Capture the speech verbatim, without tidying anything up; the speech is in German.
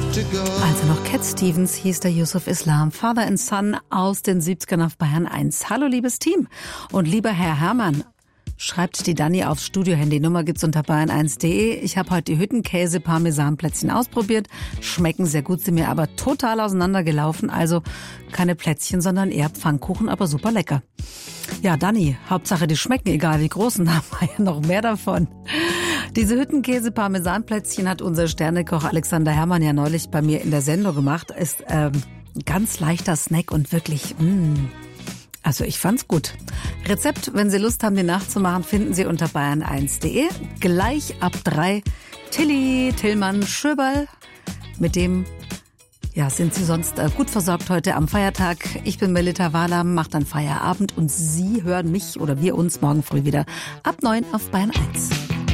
Also noch Cat Stevens hieß der Yusuf Islam, Father and Son aus den siebzigern auf Bayern eins. Hallo liebes Team und lieber Herr Herrmann, schreibt die Dani aufs Studiohandy. Nummer gibt's unter bayern eins punkt de. Ich habe heute die Hüttenkäse-Parmesan-Plätzchen ausprobiert. Schmecken sehr gut, sind mir aber total auseinandergelaufen. Also keine Plätzchen, sondern eher Pfannkuchen, aber super lecker. Ja, Dani, Hauptsache die schmecken, egal wie groß, und da haben wir ja noch mehr davon. Diese Hüttenkäse-Parmesan-Plätzchen hat unser Sternekoch Alexander Herrmann ja neulich bei mir in der Sendung gemacht. Ist ähm, ein ganz leichter Snack und wirklich, mh, also ich fand's gut. Rezept, wenn Sie Lust haben, den nachzumachen, finden Sie unter bayern eins punkt de. Gleich ab drei Tilly Tillmann Schöberl. Mit dem ja, sind Sie sonst äh, gut versorgt heute am Feiertag. Ich bin Melita Wahlam, macht dann Feierabend und Sie hören mich oder wir uns morgen früh wieder ab neun auf Bayern eins.